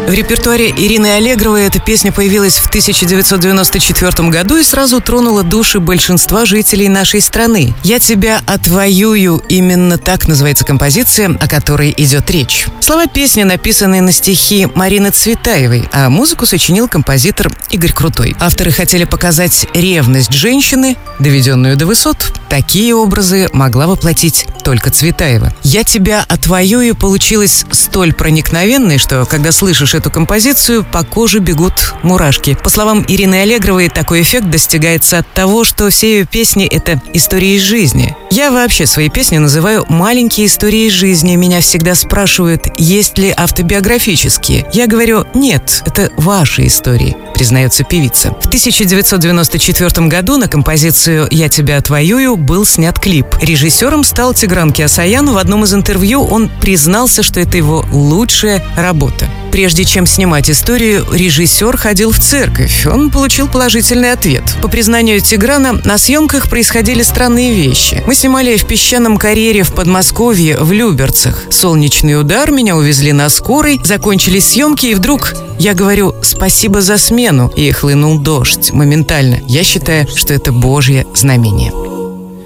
В репертуаре Ирины Аллегровой эта песня появилась в 1994 году и сразу тронула души большинства жителей нашей страны. «Я тебя отвоюю» — именно так называется композиция, о которой идет речь. Слова песни написаны на стихи Марины Цветаевой, а музыку сочинил композитор Игорь Крутой. Авторы хотели показать ревность женщины, доведенную до высот. Такие образы могла воплотить только Цветаева. «Я тебя отвоюю» получилась столь проникновенной, что, когда слышишь эту композицию, по коже бегут мурашки. По словам Ирины Аллегровой, такой эффект достигается от того, что все ее песни — это истории из жизни. Я вообще свои песни называю «маленькие истории из жизни». Меня всегда спрашивают, есть ли автобиографические. Я говорю, нет, это ваши истории, признается певица. В 1994 году на композицию «Я тебя отвоюю» был снят клип. Режиссером стал Тигран Кеосаян. В одном из интервью он признался, что это его лучшая работа. Прежде чем снимать историю, режиссер ходил в церковь. Он получил положительный ответ. По признанию Тиграна, на съемках происходили странные вещи. Мы снимали в песчаном карьере в Подмосковье, в Люберцах. Солнечный удар, меня увезли на скорой, закончились съемки, и вдруг я говорю «спасибо за смену», и хлынул дождь моментально. Я считаю, что это Божье знамение.